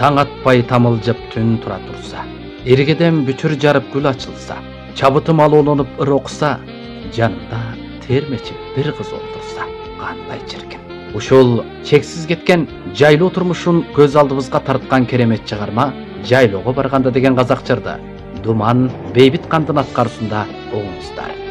Таң атпай тамылжып түн тура турса, эргеден бүтүр жарып гүл ачылса, чабытым алоолонуп ыр окса, жанымда термечип бир кыз отурса, кандай чиркин. Ушул чексиз кеткен жайлоо турмушун көз алдыбызга тарткан керемет чыгарма «Жайлоого барганда» деген казак жырды Думан Бейбит Кандын аткаруусунда угуңуздар.